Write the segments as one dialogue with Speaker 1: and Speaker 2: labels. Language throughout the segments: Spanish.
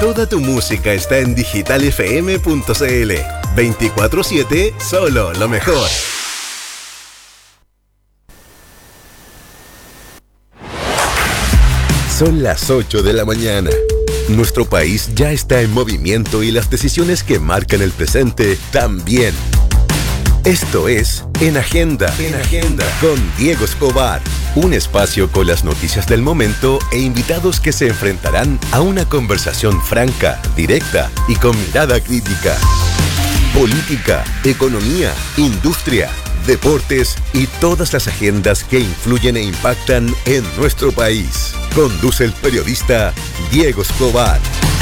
Speaker 1: Toda tu música está en digitalfm.cl. 24/7, solo lo mejor. Son las 8 de la mañana. Nuestro país ya está en movimiento y las decisiones que marcan el presente también. Esto es En Agenda, con Diego Escobar. Un espacio con las noticias del momento e invitados que se enfrentarán a una conversación franca, directa y con mirada crítica. Política, economía, industria, deportes y todas las agendas que influyen e impactan en nuestro país. Conduce el periodista Diego Escobar.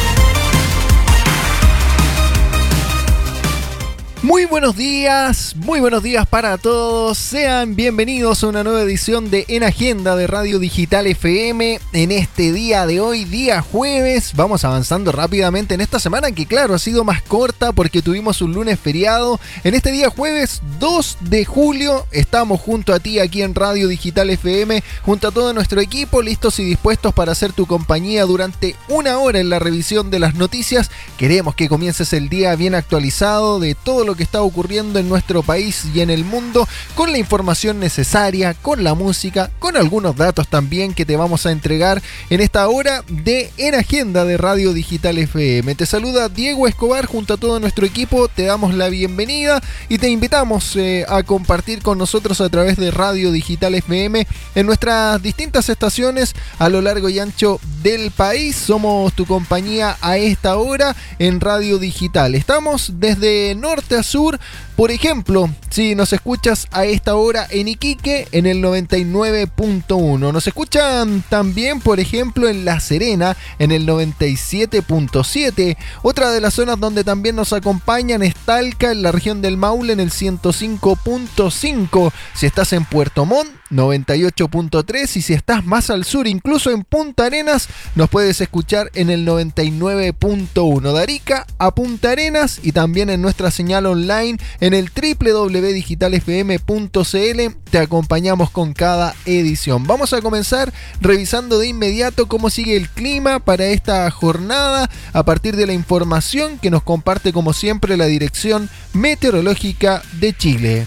Speaker 2: Muy buenos días para todos. Sean bienvenidos a una nueva edición de En Agenda de Radio Digital FM. En este día de hoy, día jueves, vamos avanzando rápidamente en esta semana que claro, ha sido más corta porque tuvimos un lunes feriado. En este día jueves 2 de julio estamos junto a ti aquí en Radio Digital FM, junto a todo nuestro equipo, listos y dispuestos para hacer tu compañía durante una hora en la revisión de las noticias. Queremos que comiences el día bien actualizado de todo lo que está ocurriendo en nuestro país y en el mundo, con la información necesaria, con la música, con algunos datos también que te vamos a entregar en esta hora de En Agenda de Radio Digital FM. Te saluda Diego Escobar junto a todo nuestro equipo, te damos la bienvenida y te invitamos a compartir con nosotros a través de Radio Digital FM en nuestras distintas estaciones a lo largo y ancho del país. Somos tu compañía a esta hora en Radio Digital. Estamos desde norte a sur, por ejemplo, si nos escuchas a esta hora en Iquique en el 99.1, nos escuchan también, por ejemplo, en La Serena en el 97.7. Otra de las zonas donde también nos acompañan es Talca, en la región del Maule, en el 105.5. Si estás en Puerto Montt, 98.3, y si estás más al sur, incluso en Punta Arenas, nos puedes escuchar en el 99.1. De Arica a Punta Arenas y también en nuestra señal online en el www.digitalfm.cl. Te acompañamos con cada edición. Vamos a comenzar revisando de inmediato cómo sigue el clima para esta jornada a partir de la información que nos comparte como siempre la Dirección Meteorológica de Chile.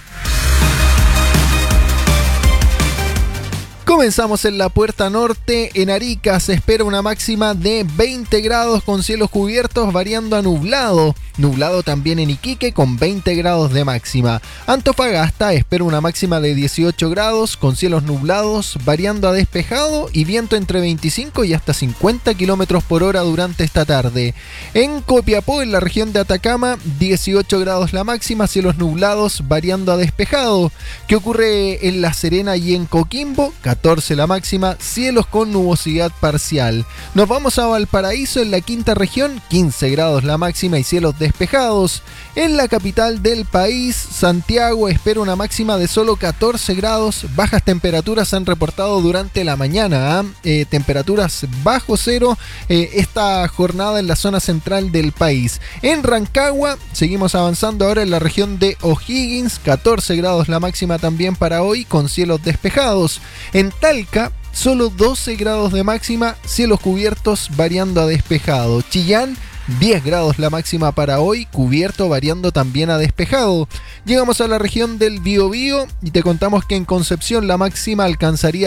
Speaker 2: Comenzamos en la Puerta Norte. En Arica se espera una máxima de 20 grados con cielos cubiertos variando a nublado. Nublado también en Iquique con 20 grados de máxima. Antofagasta espera una máxima de 18 grados con cielos nublados variando a despejado y viento entre 25 y hasta 50 kilómetros por hora durante esta tarde. En Copiapó, en la región de Atacama, 18 grados la máxima, cielos nublados variando a despejado. ¿Qué ocurre en La Serena y en Coquimbo? 14 la máxima, cielos con nubosidad parcial. Nos vamos a Valparaíso, en la quinta región, 15 grados la máxima y cielos despejados. En la capital del país, Santiago, espera una máxima de solo 14 grados. Bajas temperaturas se han reportado durante la mañana, temperaturas bajo cero esta jornada en la zona central del país. En Rancagua, seguimos avanzando ahora en la región de O'Higgins, 14 grados la máxima también para hoy con cielos despejados. En Talca, solo 12 grados de máxima, cielos cubiertos variando a despejado. Chillán, 10 grados la máxima para hoy, cubierto variando también a despejado. Llegamos a la región del Biobío y te contamos que en Concepción la máxima alcanzaría